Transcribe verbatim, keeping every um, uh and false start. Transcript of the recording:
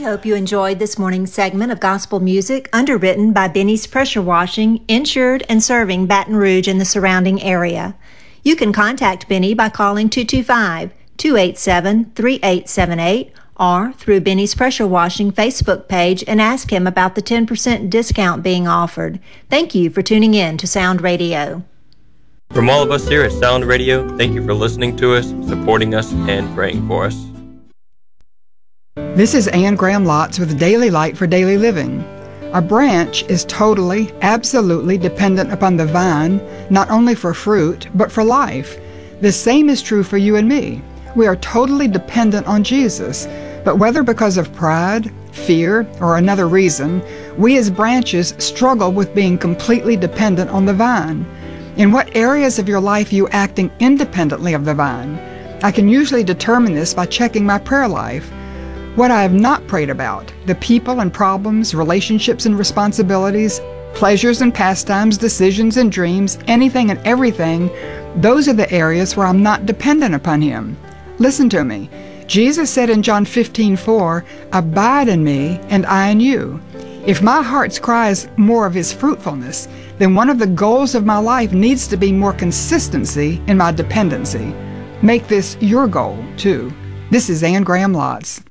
We hope you enjoyed this morning's segment of gospel music underwritten by Benny's Pressure Washing, insured and serving Baton Rouge and the surrounding area. You can contact Benny by calling two two five, two eight seven, three eight seven eight or through Benny's Pressure Washing Facebook page and ask him about the ten percent discount being offered. Thank you for tuning in to Sound Radio. From all of us here at Sound Radio, thank you for listening to us, supporting us, and praying for us. This is Ann Graham Lotz with Daily Light for Daily Living. A branch is totally, absolutely dependent upon the vine, not only for fruit, but for life. The same is true for you and me. We are totally dependent on Jesus, but whether because of pride, fear, or another reason, we as branches struggle with being completely dependent on the vine. In what areas of your life are you acting independently of the vine? I can usually determine this by checking my prayer life. What I have not prayed about, the people and problems, relationships and responsibilities, pleasures and pastimes, decisions and dreams, anything and everything, those are the areas where I'm not dependent upon Him. Listen to me. Jesus said in John fifteen four, "Abide in me, and I in you." If my heart's cry is more of His fruitfulness, then one of the goals of my life needs to be more consistency in my dependency. Make this your goal, too. This is Ann Graham Lotz.